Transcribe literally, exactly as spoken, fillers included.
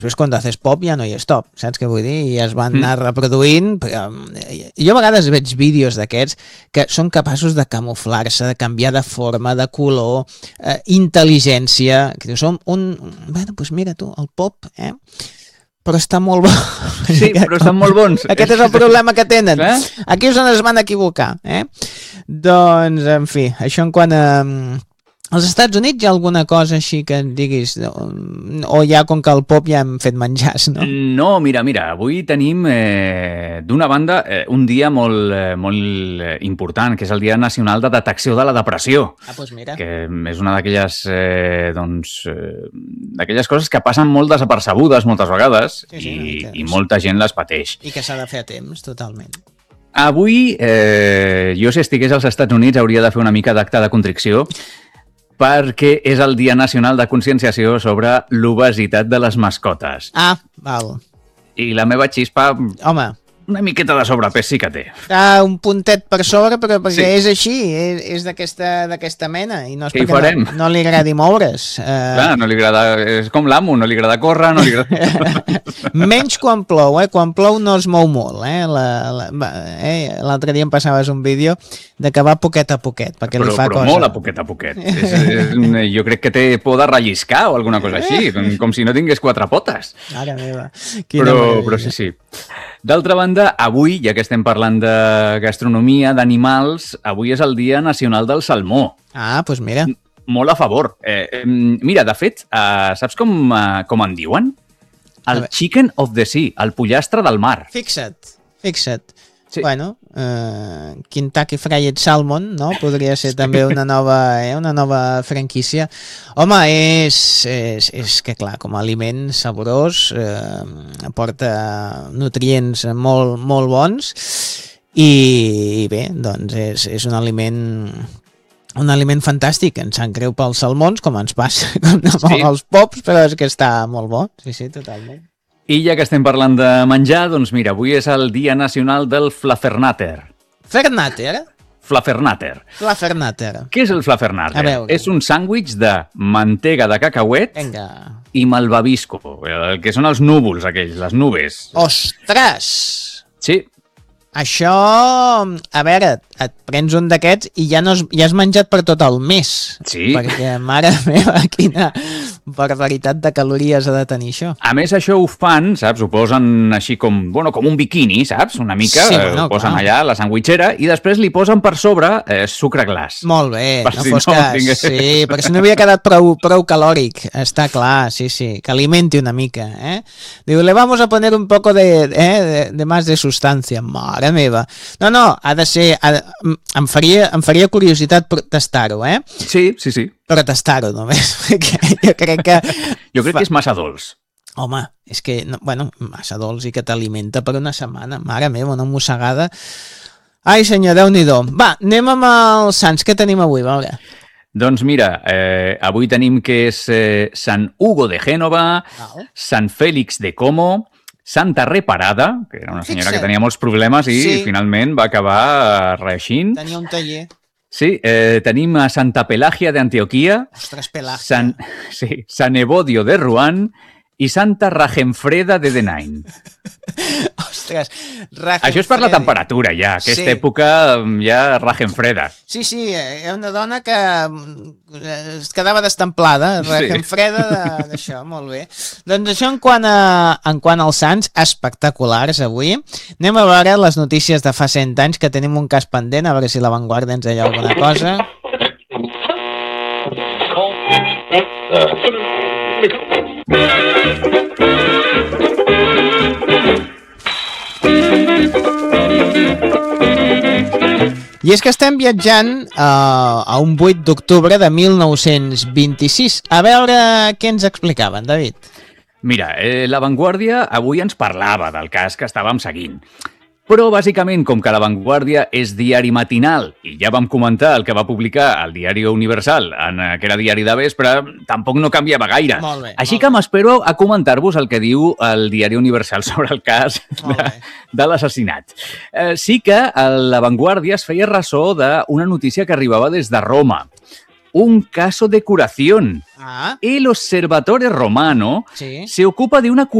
Després, quan haces pop, ja no hi és top, saps què vull dir? I es van anar mm. reproduint. Però, jo a vegades veig vídeos d'aquests que són capaços de camuflar-se, de canviar de forma, de color, eh, intel·ligència, que som un... Bueno, doncs mira tu, el pop, eh? Però està molt bo. Sí, però estan molt bons. Aquest és el problema que tenen. Aquí és on es van equivocar. Eh? Doncs, en fi, això en quant a... Als Estats Units hi ha alguna cosa així que et diguis, o ja com que el pop ja hem fet menjars, no? No, mira, mira, avui tenim eh, d'una banda eh, un dia molt, eh, molt important, que és el Dia Nacional de Detecció de la Depressió. Ah, doncs mira. Que és una d'aquelles eh, doncs, eh, d'aquelles coses que passen molt desapercebudes moltes vegades sí, sí, i, no, i molta gent les pateix. I que s'ha de fer a temps, totalment. Avui, eh, jo si estigués als Estats Units hauria de fer una mica d'acte de contricció perquè és el Dia Nacional de Conscienciació sobre l'obesitat de les mascotes. Ah, val. I la meva xispa... Home... Una miqueta de sobrepès sí que té. Ah, un puntet per sobre, però perquè sí. és així, és, és d'aquesta mena. I no és Què hi perquè farem? no, no li agradi moure's. Uh... Clar, no li agrada... És com l'amo, no li agrada córrer, no li agrada... Menys quan plou, eh? Quan plou no es mou molt, eh? L'altre la, eh? dia em passaves un vídeo de que va poquet a poquet, perquè però, li fa però cosa. Però molt a poquet a poquet. és, és, jo crec que té por de relliscar o alguna cosa així, com, com si no tingués quatre potes. Mare meva. Quina però, meravella. però sí, sí. D'altra banda, avui, ja que estem parlant de gastronomia, d'animals, avui és el Dia Nacional del Salmó. Ah, doncs mira. Molt a favor. Eh, mira, de fet, eh, saps com, eh, com en diuen? El chicken of the sea, el pollastre del mar. Fixa't, fixa't. Sí. Bueno, eh, Kentucky Fried Salmon, no? Podria ser sí. també una nova, eh, una nova franquícia. Home, és, és, és que clar, com a aliment saborós, eh, aporta nutrients molt, molt bons i bé, doncs és, és un aliment un aliment fantàstic. Ens sap greu pels salmons, com ens passa com sí. els pops, però és que està molt bo. Sí, sí, totalment. I ja que estem parlant de menjar, doncs mira, avui és el Dia Nacional del Fluffernutter. Fernater? Fluffernutter. Fluffernutter. Què és el Fluffernutter? És un sàndwich de mantega de cacauet Venga. I malvavisco, el que són els núvols aquells, les nubes. Ostres! Sí. Això, a veure, et prens un d'aquests i ja, no has, ja has menjat per tot el mes. Sí. Perquè, mare meva, quina barbaritat de calories ha de tenir això. A més, això ho fan, saps? Ho posen així com, bueno, com un biquini, saps? Una mica, sí, bueno, ho posen clar. allà a la sandwitxera i després li posen per sobre eh, sucre glaç. Molt bé, per no si fos no cas. tingués... Sí, perquè si no havia quedat prou, prou calòric. Està clar, sí, sí, que alimenti una mica. Eh? Diu, le vamos a poner un poco de, eh, de, de más de sustancia. Mare meva. No, no, ha de ser... Ha de, em, faria, em faria curiositat tastar-ho, eh? Sí, sí, sí. Però tastar-ho només, perquè jo crec que... Jo crec que és massa dolç. Home, és que, no, bueno, massa dolç i que t'alimenta per una setmana. Mare meva, una mossegada. Ai, senyor, Déu-n'hi-do. Va, anem amb els sants. Què tenim avui, Valga? Doncs mira, eh, avui tenim que és eh, Sant Hugo de Gènova, oh. Sant Fèlix de Como, Santa Reparada, que era una senyora Fixa't. que tenia molts problemes i sí. finalment va acabar reeixint. Tenia un taller. Sí, eh, tenim a Santa Pelàgia d'Antioquia, Ostres, Pelàgia. Sant, sí, Sant Evodio de Rouen i Santa Ragenfreda de Denain. Ostres, Ragenfreda. Això és per la temperatura, ja. Aquesta sí. època ja Ragenfreda. Sí, sí, hi ha una dona que es quedava destemplada, Ragenfreda sí. d'això, molt bé. Doncs això en quant, a, en quant als sants, espectaculars avui. Anem a veure les notícies de fa cent anys, que tenim un cas pendent, a veure si la Vanguardia ens deia alguna cosa. I és que estem viatjant uh, a un vuit d'octubre de mil nou-cents vint-i-sis. A veure què ens explicaven, David. Mira, eh, La Vanguardia avui ens parlava del cas que estàvem seguint. Però, bàsicament, com que La Vanguardia és diari matinal i ja vam comentar el que va publicar el Diari Universal, en, que era diari de vespre, tampoc no canviava gaire. Molt bé, Així molt que m'espero a comentar-vos el que diu el Diari Universal sobre el cas de, de l'assassinat. Eh, sí que a La Vanguardia es feia ressò d'una notícia que arribava des de Roma. un caso de curación. Ah, El Observatorio Romano sí. se ocupa de una